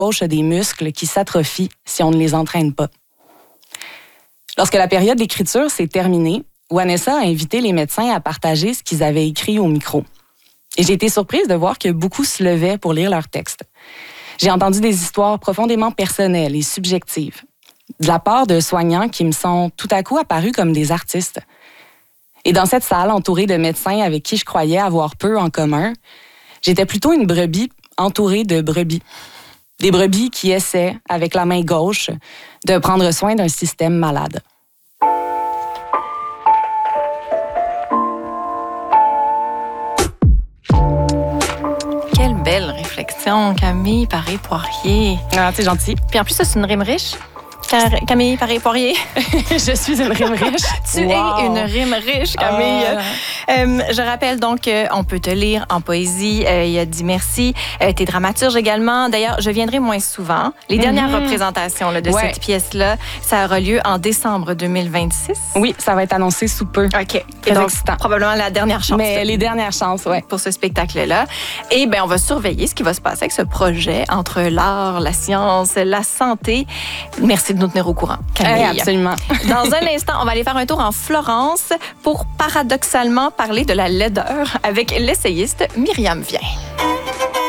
gauche a des muscles qui s'atrophient si on ne les entraîne pas. Lorsque la période d'écriture s'est terminée, Vanessa a invité les médecins à partager ce qu'ils avaient écrit au micro. Et j'ai été surprise de voir que beaucoup se levaient pour lire leurs textes. J'ai entendu des histoires profondément personnelles et subjectives, de la part de soignants qui me sont tout à coup apparus comme des artistes. Et dans cette salle, entourée de médecins avec qui je croyais avoir peu en commun, j'étais plutôt une brebis entourée de brebis. Des brebis qui essaient, avec la main gauche, de prendre soin d'un système malade. Quelle belle réflexion, Camille Paré-Poirier. Ah, c'est gentil. Puis en plus, ça, c'est une rime riche. Camille Paré-Poirier. Je suis une rime riche. Tu es une rime riche, Camille. Je rappelle donc qu'on peut te lire en poésie. Il a dit merci. Tu es dramaturge également. D'ailleurs, je viendrai moins souvent. Les dernières représentations là, de cette pièce-là, ça aura lieu en décembre 2026. Oui, ça va être annoncé sous peu. OK. Et donc, probablement la dernière chance. Mais les dernières chances, oui. Pour ce spectacle-là. Et bien, on va surveiller ce qui va se passer avec ce projet entre l'art, la science, la santé. Merci de nous tenir au courant, Camille. Absolument. Dans un instant, on va aller faire un tour en Florence pour paradoxalement parler de la laideur avec l'essayiste Myriam Vien.